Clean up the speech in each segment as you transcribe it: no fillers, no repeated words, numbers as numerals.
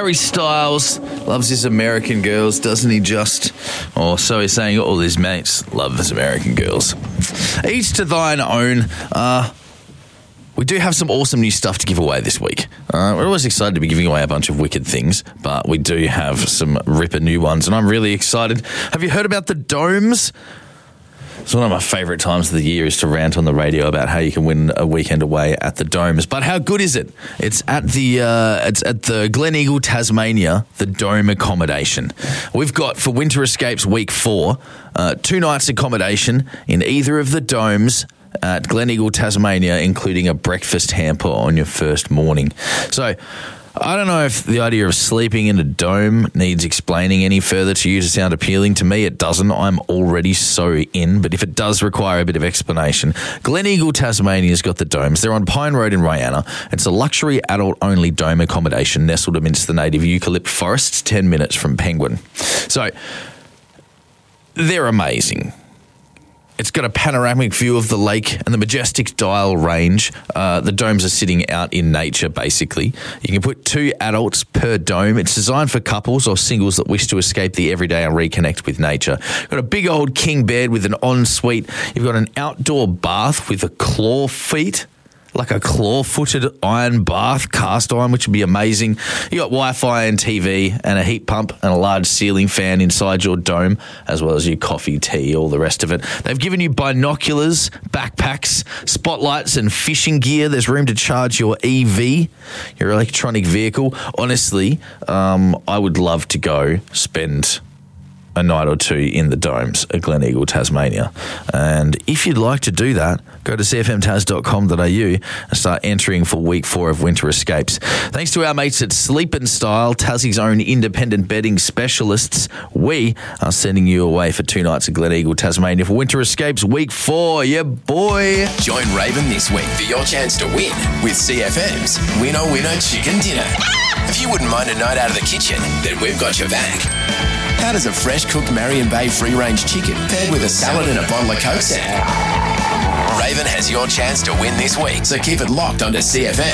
Harry Styles loves his American girls, doesn't he just? Or so he's saying all his mates love his American girls. Each to thine own. We do have some awesome new stuff to give away this week. We're always excited to be giving away a bunch of wicked things, but we do have some ripper new ones, and I'm really excited. Have you heard about the domes? It's one of my favourite times of the year is to rant on the radio about how you can win a weekend away at the Domes. But how good is it? It's at the Glen Eagle, Tasmania, the Dome accommodation. We've got, for Winter Escapes Week 4, 2 nights accommodation in either of the Domes at Glen Eagle, Tasmania, including a breakfast hamper on your first morning. So I don't know if the idea of sleeping in a dome needs explaining any further to you to sound appealing. To me, it doesn't. I'm already so in, but if it does require a bit of explanation, Glen Eagle, Tasmania's got the Domes. They're on Pine Road in Rayana. It's a luxury adult-only dome accommodation nestled amidst the native eucalypt forests, 10 minutes from Penguin. So they're amazing. It's got a panoramic view of the lake and the majestic Dial Range. The domes are sitting out in nature, basically. You can put 2 adults per dome. It's designed for couples or singles that wish to escape the everyday and reconnect with nature. Got a big old king bed with an ensuite. You've got an outdoor bath with a claw feet, like a claw-footed iron bath, cast iron, which would be amazing. You got Wi-Fi and TV and a heat pump and a large ceiling fan inside your dome, as well as your coffee, tea, all the rest of it. They've given you binoculars, backpacks, spotlights and fishing gear. There's room to charge your EV, your electronic vehicle. Honestly, I would love to go spend a night or 2 in the Domes at Glen Eagle, Tasmania. And if you'd like to do that, go to cfmtas.com.au and start entering for week 4 of Winter Escapes. Thanks to our mates at Sleep and Style, Tassie's own independent bedding specialists, we are sending you away for 2 nights at Glen Eagle, Tasmania for Winter Escapes week 4. Yeah, boy. Join Raven this week for your chance to win with CFM's Winner Chicken Dinner. If you wouldn't mind a night out of the kitchen, then we've got your back. How does a fresh-cooked Marion Bay free-range chicken paired with a salad and a bottle of Coke sound? Raven has your chance to win this week, so keep it locked onto CFM.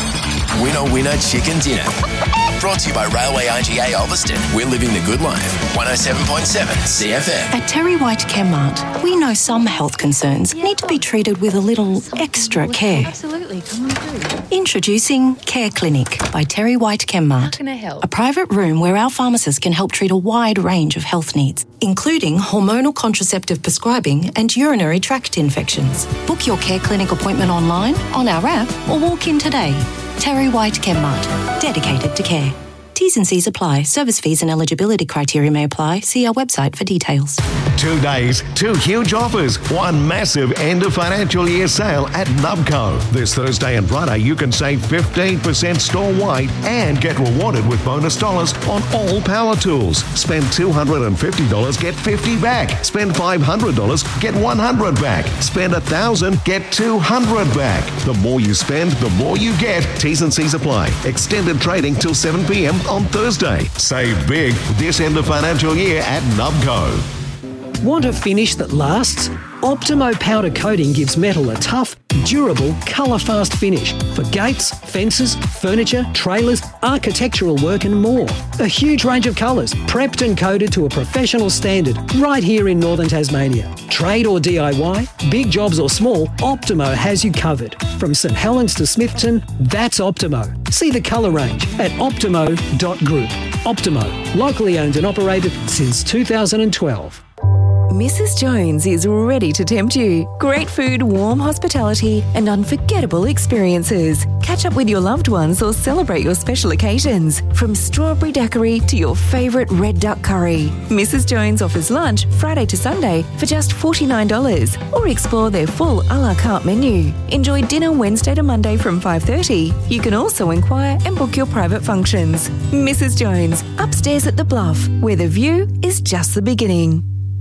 Winner Chicken Dinner. Brought to you by Railway IGA Ulverston. We're living the good life. 107.7 CFM. At Terry White Chemmart, we know some health concerns need to be treated with a little extra care. Absolutely, come on through. Introducing Care Clinic by Terry White Chemmart. How can I help? A private room where our pharmacists can help treat a wide range of health needs, including hormonal contraceptive prescribing and urinary tract infections. Book your Care Clinic appointment online, on our app, or walk in today. Terry White Chemmart, dedicated to care. T's and C's apply. Service fees and eligibility criteria may apply. See our website for details. 2 days, 2 huge offers, 1 massive end of financial year sale at Nubco. This Thursday and Friday, you can save 15% store-wide and get rewarded with bonus dollars on all power tools. Spend $250, get $50 back. Spend $500, get $100 back. Spend $1,000, get $200 back. The more you spend, the more you get. T's and C's apply. Extended trading till 7 p.m. on Thursday. Save big this end of financial year at Nubco. Want a finish that lasts? Optimo powder coating gives metal a tough, durable, colour-fast finish for gates, fences, furniture, trailers, architectural work and more. A huge range of colours, prepped and coated to a professional standard right here in Northern Tasmania. Trade or DIY, big jobs or small, Optimo has you covered. From St Helens to Smithton, that's Optimo. See the colour range at optimo.group. Optimo, locally owned and operated since 2012. Mrs. Jones is ready to tempt you. Great food, warm hospitality, and unforgettable experiences. Catch up with your loved ones or celebrate your special occasions. From strawberry daiquiri to your favourite red duck curry. Mrs. Jones offers lunch Friday to Sunday for just $49, or explore their full a la carte menu. Enjoy dinner Wednesday to Monday from 5:30. You can also inquire and book your private functions. Mrs. Jones, upstairs at the Bluff, where the view is just the beginning.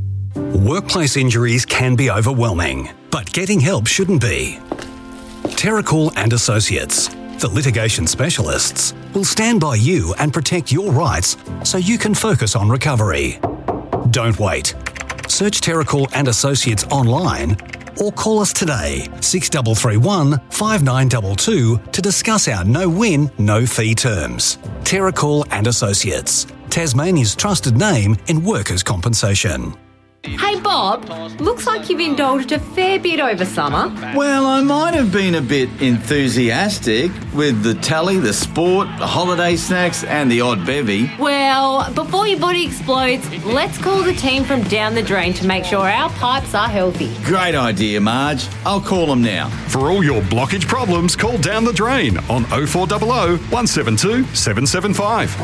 Workplace injuries can be overwhelming, but getting help shouldn't be. Terracall and Associates, the litigation specialists, will stand by you and protect your rights so you can focus on recovery. Don't wait. Search Terracall and Associates online or call us today, 6331 5922, to discuss our no-win, no-fee terms. Terracall and Associates, Tasmania's trusted name in workers' compensation. Hey Bob, looks like you've indulged a fair bit over summer. Well, I might have been a bit enthusiastic with the telly, the sport, the holiday snacks and the odd bevy. Well, before your body explodes, let's call the team from Down the Drain to make sure our pipes are healthy. Great idea, Marge. I'll call them now. For all your blockage problems, call Down the Drain on 0400 172 775.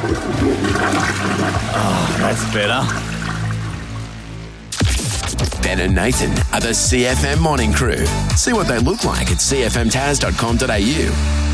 Oh, that's better. Ben and Nathan are the CFM morning crew. See what they look like at cfmtaz.com.au.